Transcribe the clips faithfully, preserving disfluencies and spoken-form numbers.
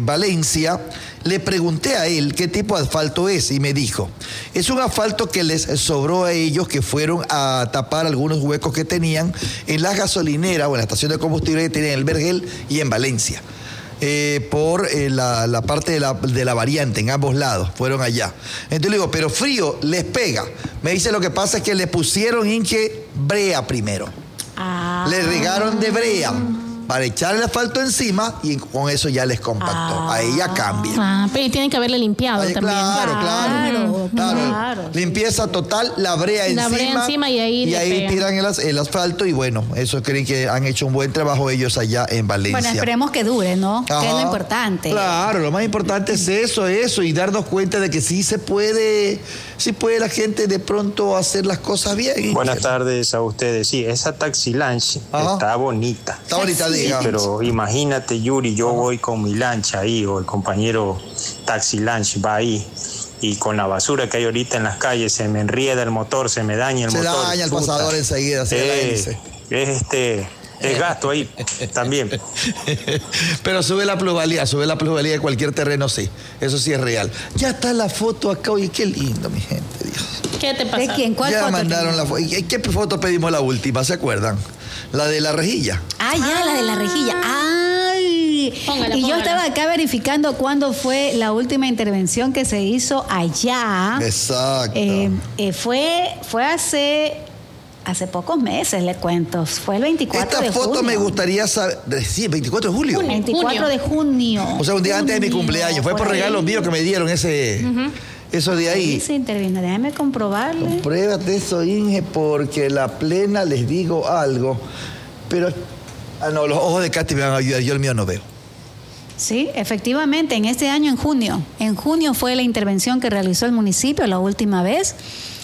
Valencia, le pregunté a él qué tipo de asfalto es y me dijo, es un asfalto que les sobró a ellos, que fueron a tapar algunos huecos que tenían en las gasolineras o en la estación de combustible que tenían en el Vergel y en Valencia. Eh, por eh, la, la parte de la, de la variante, en ambos lados, fueron allá. Entonces le digo, pero frío, les pega. Me dice, lo que pasa es que le pusieron hinche brea primero. Ah. Le regaron de brea para echar el asfalto encima y con eso ya les compactó. Ah. Ahí ya cambia. Ah, pero tienen que haberle limpiado Ahí, también. Claro, claro. Claro, claro. claro. Limpieza total, la brea la encima. La brea encima y ahí, y ahí pegan. tiran el, el asfalto y bueno, eso creen que han hecho un buen trabajo ellos allá en Valencia. Bueno, esperemos que dure, ¿no? Ajá. Que es lo importante. Claro, lo más importante es eso, eso, y darnos cuenta de que sí se puede, sí puede la gente de pronto hacer las cosas bien. Buenas tardes a ustedes. Sí, esa Taxi Lunch Ajá. está bonita. Está bonita, diga. Pero imagínate, Yuri, yo Ajá. voy con mi lancha ahí, o el compañero Taxi Lunch va ahí, y con la basura que hay ahorita en las calles, se me enrieda el motor, se me daña el se motor. Se daña el puta. pasador enseguida, se eh, dice. Es este... Es gasto ahí también. Pero sube la plusvalía, sube la plusvalía de cualquier terreno, sí. Eso sí es real. Ya está la foto acá, oye, qué lindo, mi gente, Dios. ¿Qué te pasa? ¿De quién? ¿Cuál ya foto? Ya mandaron la foto. ¿Qué foto pedimos la última? ¿Se acuerdan? La de la rejilla. Ah, ya, la de la rejilla. ¡Ay! Póngala, y póngala. Yo estaba acá verificando cuándo fue la última intervención que se hizo allá. Exacto. Eh, eh, fue, fue hace... Hace pocos meses, le cuento. Fue el veinticuatro de junio. Esta foto me gustaría saber... Sí, veinticuatro de julio. veinticuatro de junio. O sea, un día junio, antes de mi cumpleaños. Fue por, por regalo mío que me dieron ese... Uh-huh. Eso de ahí. Sí, se intervino. Déjame comprobarle. Compruébate eso, Inge, porque la plena les digo algo. Pero... Ah, no, los ojos de Katy me van a ayudar. Yo el mío no veo. Sí, efectivamente, en este año, en junio. En junio fue la intervención que realizó el municipio la última vez.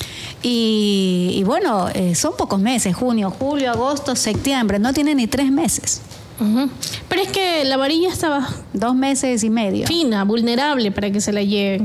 Y, y bueno, eh, son pocos meses, junio, julio, agosto, septiembre, no tiene ni tres meses. Uh-huh. Pero es que la varilla estaba... Dos meses y medio. Fina, vulnerable para que se la lleven.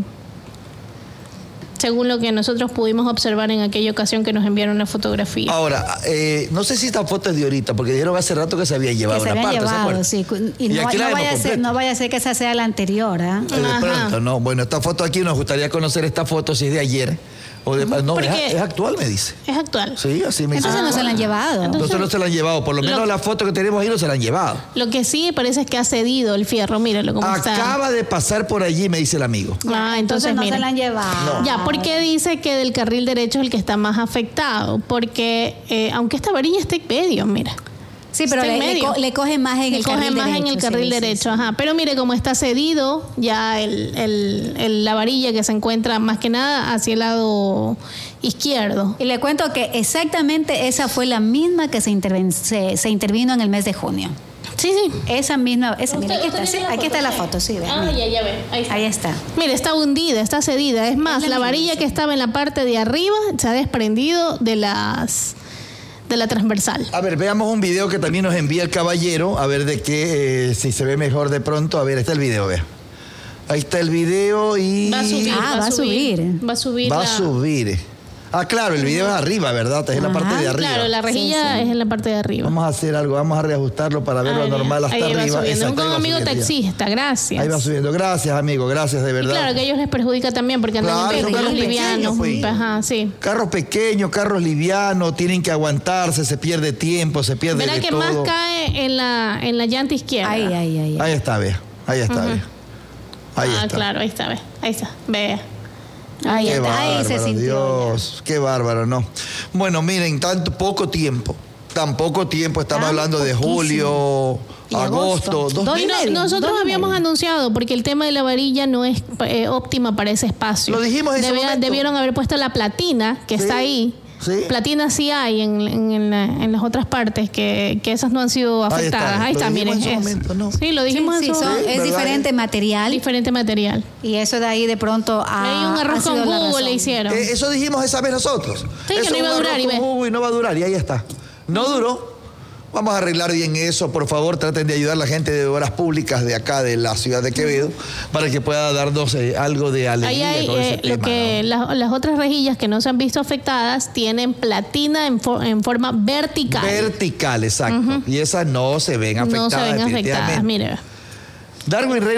Según lo que nosotros pudimos observar en aquella ocasión que nos enviaron la fotografía. Ahora, eh, no sé si esta foto es de ahorita, porque dijeron hace rato que se había llevado que se una parte, llevado, ¿se sí. Y, y no, no, vaya a ser, no vaya a ser que esa sea la anterior, ¿eh? De pronto, no. Bueno, esta foto aquí nos gustaría conocer esta foto, si es de ayer. O de, no, es, es actual, me dice. Es actual. Sí, así me dice. Entonces no se la han llevado. Entonces no se la han llevado. Por lo menos lo, la foto que tenemos ahí no se la han llevado. Lo que sí parece es que ha cedido el fierro. Míralo cómo Acaba está. Acaba de pasar por allí, me dice el amigo. Ah, entonces, entonces no mira. se la han llevado. No. Ya, ¿por qué dice que del carril derecho es el que está más afectado? Porque eh, aunque esta varilla está en medio, mira. Sí, pero le, le, co le coge más en le el coge carril más derecho. en el carril sí, derecho, sí, sí. ajá. Pero mire cómo está cedido ya el, el, el, la varilla que se encuentra más que nada hacia el lado izquierdo. Y le cuento que exactamente esa fue la misma que se, se, se intervino en el mes de junio. Sí, sí. Esa misma, esa, mira, aquí está, sí, aquí está la foto, sí, ve. Ah, ya, ya ve. Ahí está. Ahí está. Mire, está hundida, está cedida. Es más, es la, la varilla sí. que estaba en la parte de arriba se ha desprendido de las... de la transversal. A ver, veamos un video que también nos envía el caballero, a ver de qué, eh, si se ve mejor de pronto. A ver, está el video, vea. Ahí está el video y... Va a subir, ah, va, va a subir. subir. Va a subir. Va la... a subir. Ah, claro, el video es arriba, ¿verdad? Es en la parte de arriba. Claro, la rejilla sí, sí. es en la parte de arriba. Vamos a hacer algo, vamos a reajustarlo para verlo ah, normal hasta ahí arriba. Va subiendo. Exacto, un amigo taxista, gracias. Ahí va subiendo. Gracias, amigo, gracias, de verdad. Y claro, que a ellos les perjudica también porque andan claro, en carros, carros carros livianos. Pequeños, pues. Ajá, sí. Carros pequeños, carros livianos, tienen que aguantarse, se pierde tiempo, se pierde Verá de que todo. más cae en la, en la llanta izquierda. Ahí, ahí, ahí. Ahí está, vea. Ahí está, uh-huh. vea. Ahí ah, está. claro, ahí está, ve. Ahí está, vea. Ahí qué está, bárbaro, ahí se sintió. Dios, ya. Qué bárbaro, ¿no? Bueno, miren, tanto poco tiempo, tan poco tiempo, estamos tan hablando poquísimo. de julio, agosto, agosto, dos meses. No, nosotros dos habíamos medio. anunciado, porque el tema de la varilla no es eh, óptima para ese espacio. Lo dijimos en ese Debía, momento. Debieron haber puesto la platina, que sí. está ahí. ¿Sí? Platina sí hay en, en, en, la, en las otras partes, que, que esas no han sido afectadas. Ahí está, ahí está miren. En momento, ¿no? Sí, lo dijimos sí, en sí, su son, momento. Es diferente material. Diferente material. Y eso de ahí de pronto ha, hay un arroz con jugo le hicieron. Eh, eso dijimos esa vez nosotros. Sí, eso que no iba a durar. Y, jugo y no va a durar, y ahí está. No duró. Vamos a arreglar bien eso, por favor, traten de ayudar a la gente de obras públicas de acá, de la ciudad de Quevedo, para que pueda darnos eh, algo de alegría. Ahí hay, con ese eh, tema, lo que ¿no? las, las otras rejillas que no se han visto afectadas tienen platina en, for, en forma vertical. Vertical, exacto. Uh-huh. Y esas no se ven afectadas. No se ven afectadas, mire. Darwin Rey